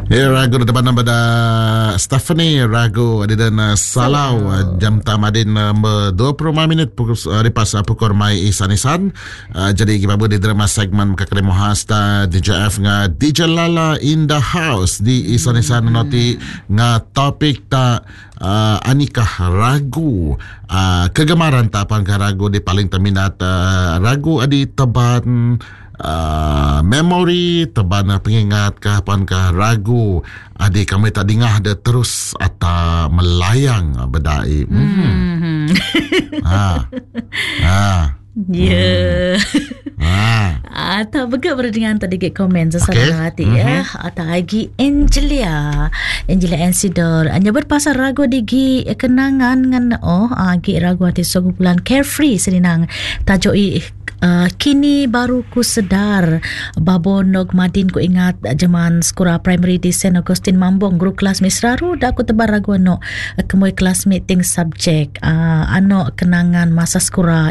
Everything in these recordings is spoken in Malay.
Ragu na depan pada Stephanie Ragu ada dan Salau jam tamadin 25 minit lepas pukul mai isan-isan. Jadi kita di drama segmen kakak mohas ta DJF nga DJ Lala in the house di isan-isan noti nga topik ta anikah ragu kegemaran ta pan ka ragu di paling terminat ragu adi teban memori teban pengingat kapan ka ragu adik kami tak dingah ada terus atau melayang bedai Tak bergerak dengan tadi ke komen sesaran hati ya. Atau lagi Angelia Ensidor hanya berpasal ragu digi kenangan ngan gi ragu hati sekumpulan Carefree seninang tajoi kini baru ku sedar babonog madin ku ingat zaman sekolah primary di St. Augustine Mambong guru kelas misraru dak ku tebar ragu ano kemoy kelas meeting subjek ano kenangan masa sekolah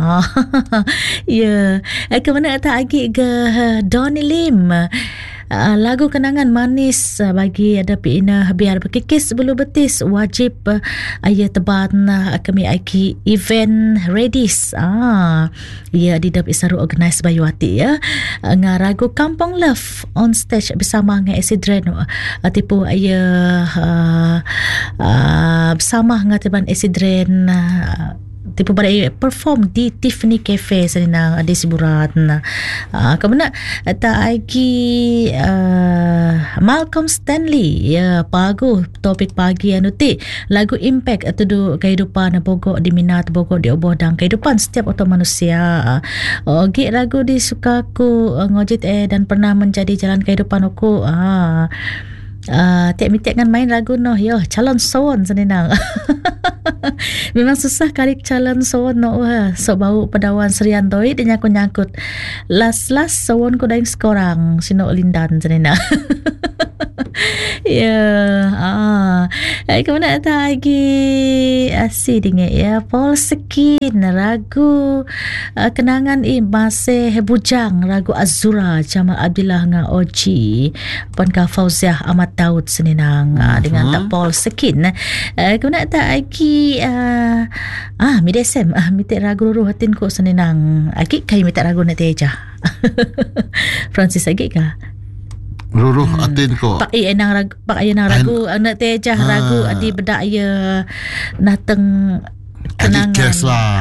ya kemana tak lagi ke Donny Lim lagu kenangan manis bagi ada pina biar berkikis bulu betis wajib ayah teban kami aiki event redis ya di dap isaru organize Bayuati ya ngaragu Kampung Love on stage bersama dengan Isidren tipu ayah bersama dengan teban Isidren tipu pada perform di Tiffany Cafe senang di Siburat kemana tak lagi Malcolm Stanley ya pagu topik pagi anu ti lagu impact tu kehidupan pokok diminat pokok dioboh dan kehidupan setiap orang manusia gi lagu disukaku ngojit dan pernah menjadi jalan kehidupan aku tiap-tiap kan main lagu no yo calon soon senang memang susah kali calon soon no so bau pedawan Serian doi dia nyakut last soon ko daing sekorang sino lindan senang ya kemana tak lagi asyik dengan ya Paul Sekin ragu kenangan masih bujang ragu Azura Jamal Abdullah nga Oji Panka Fauziah Ahmad Daud seninang dengan tak Paul Sekin kemana tak lagi midesem mitik ragu ruh hatin ko seninang lagi kai mitik ragu nak teja Francis lagi kah Ruruh atin ko Pak Ayah nang ragu anak tejah ragu adi bedak ya nateng kenangan kes lah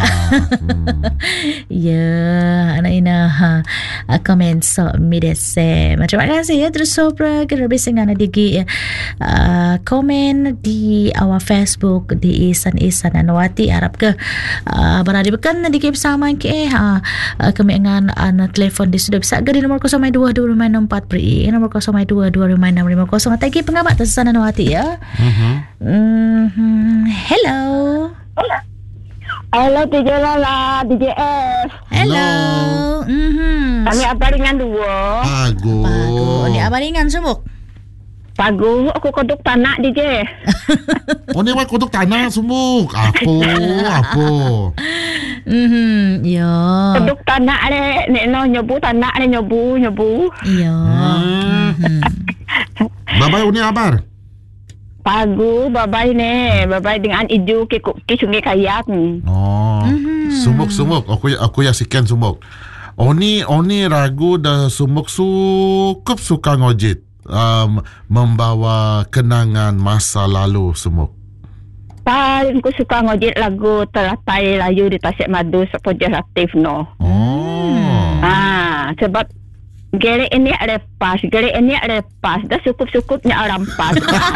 ya anak ina komen so midese terima kasih ya terus sobra kerabis dengan adigi komen di our Facebook di Isan Anwati Arab ke berada bekan digi bersama ke kami dengan telefon di sudah bisa di nomor 022564 pri nomor 02256550 atagi pengamat Isan Anwati ya hello Hello DJ Lala, DJ F. Hello. Kami abaringan dua. Pagu. Ni abaringan sumuk. Pagu, aku kodok tanah DJ. Ni awak kodok tanah sumuk. Apa? Ya. Kodok tanah le, nyobu tanah le nyobu. Ya. Babai ni abar. Pagu babai dengan iju ke sungai kayak. Sumuk. Aku yasikan sumuk. Oni ragu dah sumuk sukup suka ngojit. Membawa kenangan masa lalu sumuk. Paling ku suka ngojit lagu Telatai Layu di Tasik Madu Sepojah Latif no. Sebab Gere ini lepas dah cukup-cukupnya orang pas.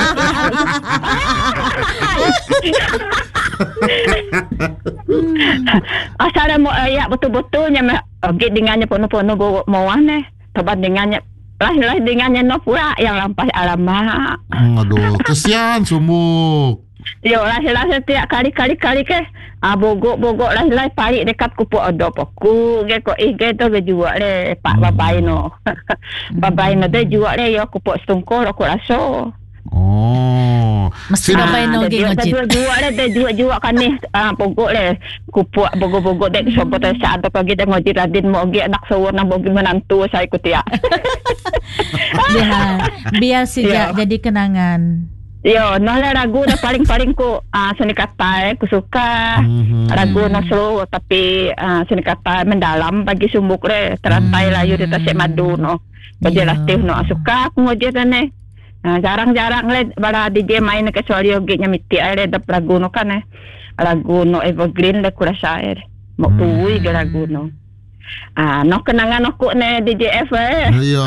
Asal mau ayak betul-betulnya git dengannya penuh-penuh mau aneh. Tebat dengannya lah dengannya no pula yang lampas alamak. Aduh, kesian sumuk. Yo lah setiap kali ke bogok lah parik dekat kupuk odop aku ge ko ge to ge jual le pak babai no de jual le yo kupuk stungkol aku rasa mesti babai no ge ngojit jual kan ni bogok le kupuk bogok dek sobot sa atau pagi de ngojit radin mo ge anak sawur nang bogi menantu saya ikuti ya Biar sejak jadi kenangan. Yo, no lah lagu dah paling ku seni kata ku suka. Lagu no slow tapi seni kata mendalam bagi sumbuk le terantai layu di tasik madu no. Bagi latih no suka aku ngoje tane. Jarang-jarang le bara DJ main kecuali ogenya miti ale dap lagu no kan lagu no evergreen le ku rasa mo tuwi ge lagu no. No kenangan aku ne DJ F Yo.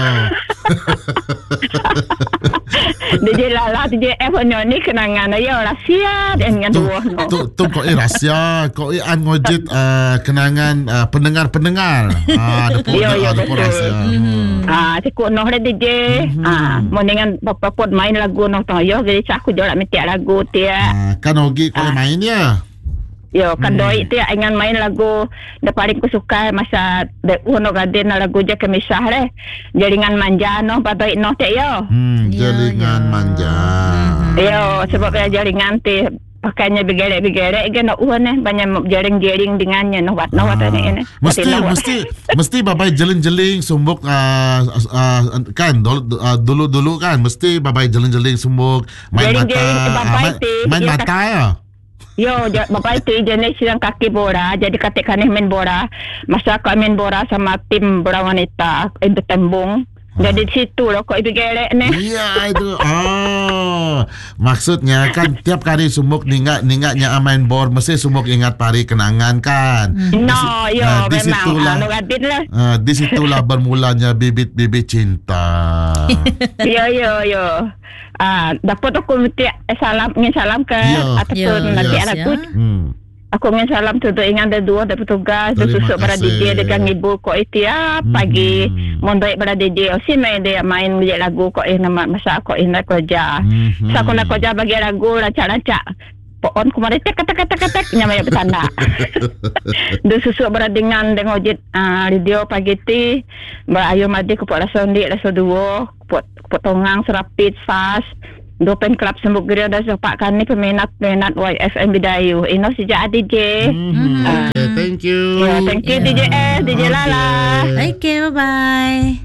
DJ Lala DJ F ni kenangan yo rahsia dengan dua no. Tu kau rahsia, kau an ngojit kenangan pendengar-pendengar. Ada pun rahsia. Cikgu noh le DJ. Mo dengan bapa main lagu noh tong yo jadi aku jolak metiak lagu dia. Kan ogi kau main ya. Yo kan doi tu ingat main lagu da paling ku suka masa de uno gaden lagu je kemisah le jaringan manja no padoi no te yo jaringan manja yo sebab jaringan te pakainya begerek-begerek ke no banyak jaring-jaring dengannya no wat ini mesti babai jeling-jeling sumbuk kan dulu kan mesti babai jeling-jeling sumbuk main mata ya. Yo, bapak itu jenis yang kaki bola. Jadi ketika main bola, masa kau main bola sama tim bola wanita itu tembung. Jadi di situ loh kau ibu gelek nih. Iya itu. Maksudnya kan tiap kali sumbuk ningatnya main bola mesti sumbuk ingat pari kenangan kan. No, yo memang. Disitulah bermulanya bibit-bibit cinta. Yo. Dapat aku minta ingin salam ke ataupun nanti anakku. Aku ingin salam tu ingat ada dua ada petugas dan susuk pada DJ dengan ibu kok itu pagi mondoi pada DJ si main dia main lagu kok nama masa kok nak kerja. Sa aku nak kerja bagi lagu rancak-rancak. Pohon kemarin kata nyamanya bertanda. Du susuk pada dengan ojit radio pagi ti berayu madi ku pot langsung dua potongan serapit fast Dopen Club Sembuk Geria dah sepak kami peminat YFM Bidayu. Ino sejak DJ. Okay, thank you. Thank you DJ S, DJ Lala. Okay, bye.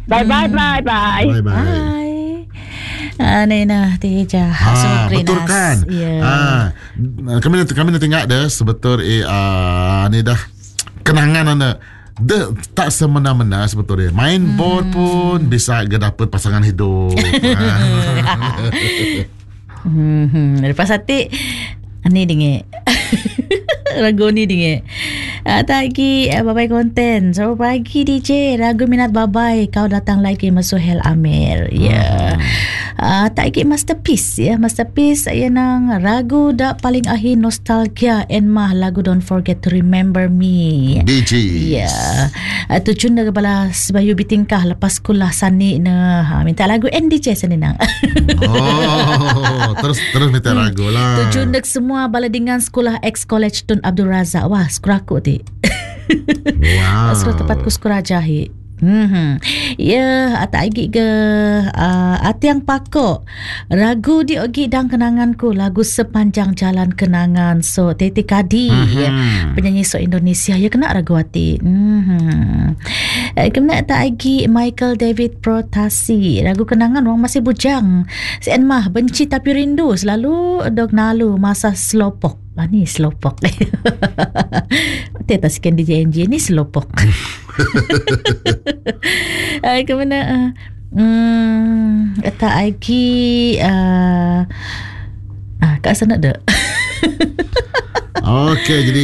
Nena Teja. Betul kan? Kami nak tengok dah sebetul ni dah kenangan anda. Dia tak semena-mena sebetulnya. Main board pun bisa dapat pasangan hidup. Lepas hati ni dingin. Lagu ni dingin. Tak lagi babai konten. So pagi DJ lagu minat babai kau datang lagi Masuhel Amir. Tak lagi masterpiece masterpiece yang lagu dak paling akhir nostalgia Enmah lagu Don't Forget to Remember Me DJ tu cunda kepala sebayu bitingkah lepas sekolah sani minta lagu NDJ sani nang terus minta lagu lah tu cunda semua bala dengan sekolah ex college Tun Abdul Razak sekolah aku ti sekolah tempatku sekolah jahit tak lagi ke Atiang Pakok lagu di ogi dan kenanganku lagu Sepanjang Jalan Kenangan so Teti Kadi penyanyi so Indonesia kena lagu hati kena tak lagi Michael David Protasi lagu kenangan orang masih bujang si Enmah benci tapi rindu selalu dog nalu masa slowpok ni slowpok tak sekian DJ NG ni slowpok kemana tak lagi kat sana dah okey jadi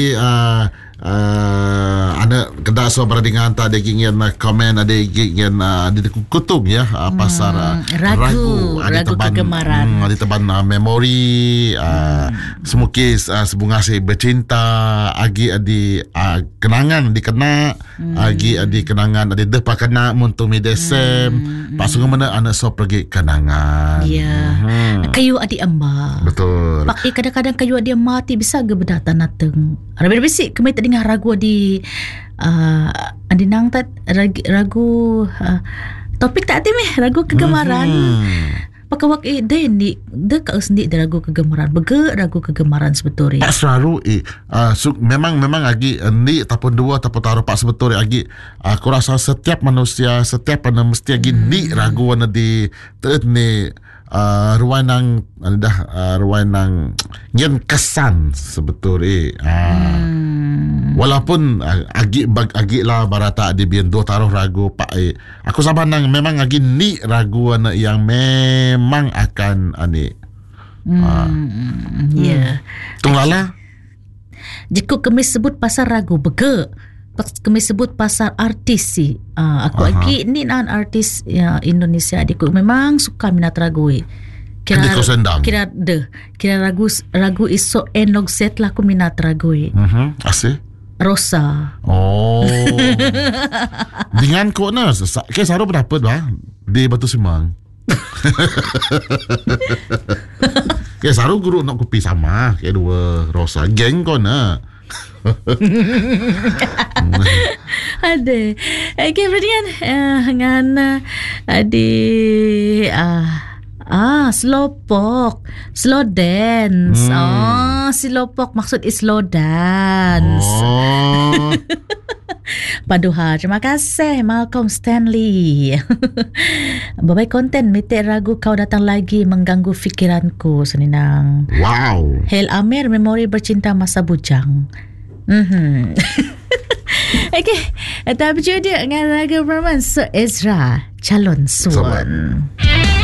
ada kedak so berdingan tak ada ingin komen ada ingin di kutung pasar ragu kegemaran ada teban memori semukis sebunga si bercinta agi adi kenangan dikena agi adi kenangan adi depa kena untuk mi desem pas mana anak so pergi kenangan kayu adik amba betul pak kadang-kadang kayu adik mati bisa ke bedatan nateng ada berbisik kami tak dengar ragu di nang tat ragu topik tak timeh ragu kegemaran Pakawak dia ni dia kau sendiri dia ragu kegemaran. Bega ragu kegemaran sebetulnya. Tak selalu memang agi ni ataupun dua ataupun taruh pak sebetulnya agi aku rasa setiap manusia setiap anda mesti agi ni ragu wana di terus ni ruang nang ruang nang nyen kesan sebetulnya. Walaupun agi lah barata di bian dua taruh ragu pak aku sabar nang memang agi ni ragu wana yang memang akan ani Tunglala jika kami sebut pasal ragu bega kami sebut pasal artis si aku lagi ni nan artis Indonesia adikku memang suka minat ragu kira ragu iso enog set lah aku minat ragu asih Rosa. Oh. Dengan kau na ke saru berapa dah di Batu Simang. Ke saru guru nak kopi sama ke dua Rosa geng kau na. Ada. Okay, berdian dengan di slowpoke, slow dance. Slowpoke maksud is slow dance. Paduha, terima kasih Malcolm Stanley. Babai konten mitik ragu kau datang lagi mengganggu fikiranku seninang. Wow. Hail Amir, memori bercinta masa bujang. Okay, tapi dia dengan ragu perempuan So Ezra, calon suan.